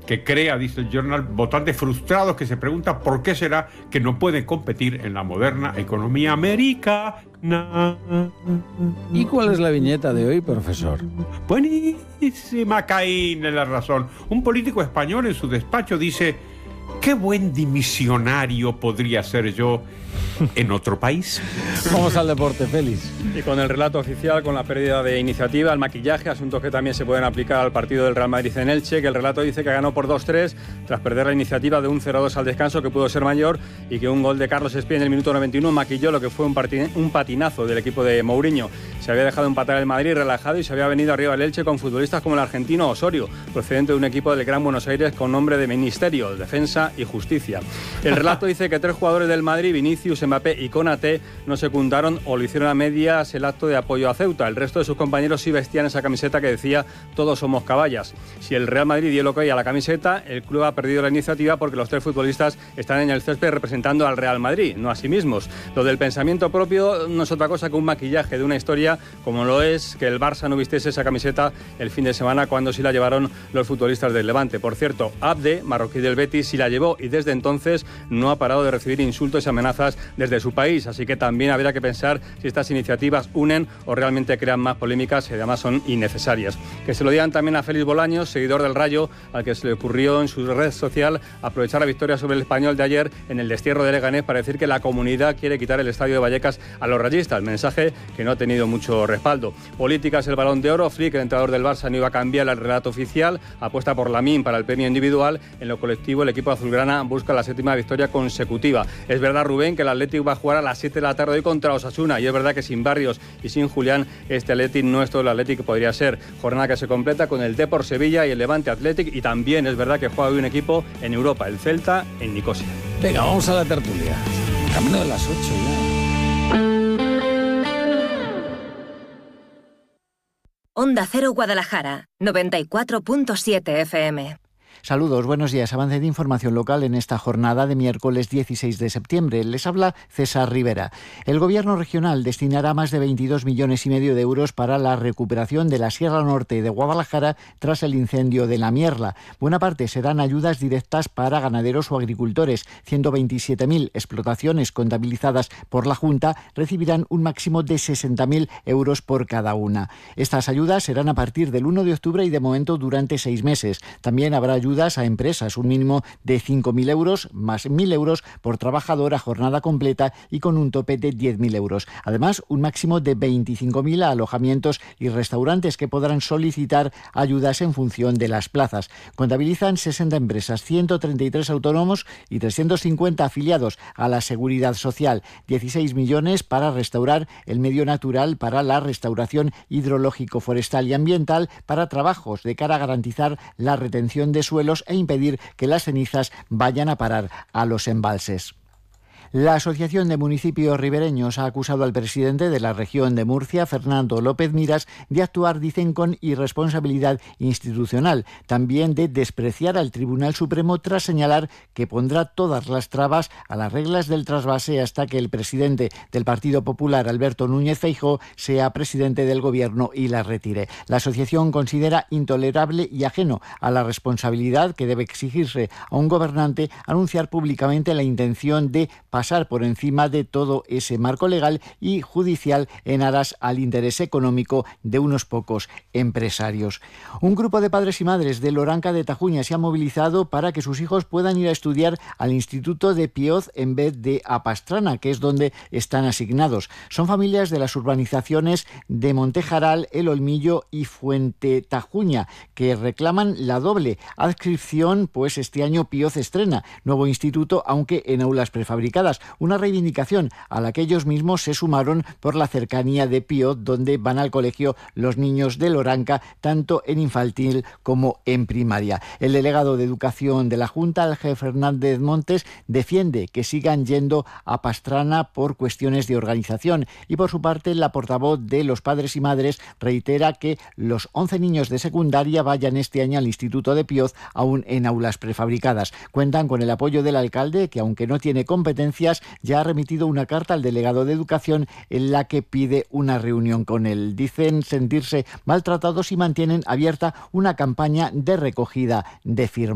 que crea, dice el Journal, votantes frustrados que se preguntan por qué será que no pueden competir en la moderna economía americana. ¿Y cuál es la viñeta de hoy, profesor? Buenísima, Caín, en la razón. Un político español en su despacho dice: qué buen dimisionario podría ser yo en otro país. Vamos al deporte, Félix. Y con el relato oficial, con la pérdida de iniciativa, el maquillaje, asuntos que también se pueden aplicar al partido del Real Madrid en Elche, que el relato dice que ganó por 2-3 tras perder la iniciativa de un 0-2 al descanso, que pudo ser mayor, y que un gol de Carlos Espí en el minuto 91 maquilló lo que fue un patinazo del equipo de Mourinho. Se había dejado empatar el Madrid relajado y se había venido arriba el Elche con futbolistas como el argentino Osorio, procedente de un equipo del Gran Buenos Aires con nombre de Ministerio, Defensa y Justicia. El relato dice que 3 jugadores del Madrid, Vinicius, Mbappé y Konaté, no secundaron o lo hicieron a medias el acto de apoyo a Ceuta. El resto de sus compañeros sí vestían esa camiseta que decía todos somos caballas. Si el Real Madrid dio el ok a la camiseta, el club ha perdido la iniciativa porque los 3 futbolistas están en el césped representando al Real Madrid, no a sí mismos. Lo del pensamiento propio no es otra cosa que un maquillaje de una historia, como lo es que el Barça no vistiese esa camiseta el fin de semana cuando sí la llevaron los futbolistas del Levante. Por cierto, Abde, marroquí del Betis, sí la llevó y desde entonces no ha parado de recibir insultos y amenazas desde su país, así que también habría que pensar si estas iniciativas unen o realmente crean más polémicas y además son innecesarias. Que se lo digan también a Félix Bolaños, seguidor del Rayo, al que se le ocurrió en su red social aprovechar la victoria sobre el Español de ayer en el destierro de Leganés para decir que la comunidad quiere quitar el estadio de Vallecas a los rayistas, mensaje que no ha tenido mucho respaldo. Políticas, el Balón de Oro, Flick, el entrenador del Barça, no iba a cambiar el relato oficial, apuesta por Lamine para el premio individual. En lo colectivo, el equipo azulgrana busca la 7ª victoria consecutiva. Es verdad, Rubén, que el Athletic va a jugar a las 7 de la tarde hoy contra Osasuna, y es verdad que sin Barrios y sin Julián, este Athletic no es todo el Athletic que podría ser. Jornada que se completa con el Depor Sevilla y el Levante Athletic, y también es verdad que juega hoy un equipo en Europa, el Celta, en Nicosia. Venga, vamos a la tertulia. Camino de las 8 ya. Onda Cero Guadalajara, 94.7 FM. Saludos, buenos días. Avance de información local en esta jornada de miércoles 16 de septiembre. Les habla César Rivera. El Gobierno regional destinará más de 22,5 millones de euros para la recuperación de la Sierra Norte de Guadalajara tras el incendio de La Mierla. Buena parte serán ayudas directas para ganaderos o agricultores. 127.000 explotaciones contabilizadas por la Junta recibirán un máximo de 60.000 euros por cada una. Estas ayudas serán a partir del 1 de octubre y de momento durante 6 meses. También habrá ayudas a empresas, un mínimo de 5.000 euros más 1.000 euros por trabajador a jornada completa y con un tope de 10.000 euros. Además, un máximo de 25.000 a alojamientos y restaurantes que podrán solicitar ayudas en función de las plazas. Contabilizan 60 empresas, 133 autónomos y 350 afiliados a la Seguridad Social. 16 millones para restaurar el medio natural, para la restauración hidrológico, forestal y ambiental, para trabajos de cara a garantizar la retención de suelos e impedir que las cenizas vayan a parar a los embalses. La Asociación de Municipios Ribereños ha acusado al presidente de la región de Murcia, Fernando López Miras, de actuar, dicen, con irresponsabilidad institucional. También de despreciar al Tribunal Supremo tras señalar que pondrá todas las trabas a las reglas del trasvase hasta que el presidente del Partido Popular, Alberto Núñez Feijóo, sea presidente del Gobierno y la retire. La asociación considera intolerable y ajeno a la responsabilidad que debe exigirse a un gobernante anunciar públicamente la intención de pasar por encima de todo ese marco legal y judicial en aras al interés económico de unos pocos empresarios. Un grupo de padres y madres de Loranca de Tajuña se ha movilizado para que sus hijos puedan ir a estudiar al Instituto de Pioz en vez de a Pastrana, que es donde están asignados. Son familias de las urbanizaciones de Montejaral, El Olmillo y Fuente Tajuña, que reclaman la doble adscripción, pues este año Pioz estrena nuevo instituto, aunque en aulas prefabricadas. Una reivindicación a la que ellos mismos se sumaron por la cercanía de Pioz, donde van al colegio los niños de Loranca, tanto en infantil como en primaria. El delegado de Educación de la Junta, Ángel Fernández Montes, defiende que sigan yendo a Pastrana por cuestiones de organización, y por su parte la portavoz de los padres y madres reitera que los 11 niños de secundaria vayan este año al Instituto de Pioz, aún en aulas prefabricadas. Cuentan con el apoyo del alcalde, que aunque no tiene competencias, ya ha remitido una carta al delegado de Educación en la que pide una reunión con él. Dicen sentirse maltratados y mantienen abierta una campaña de recogida de firmas.